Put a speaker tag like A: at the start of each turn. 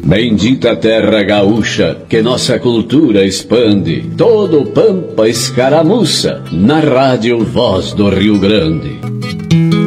A: Bendita terra gaúcha, que nossa cultura expande. Todo Pampa escaramuça, na rádio Voz do Rio Grande.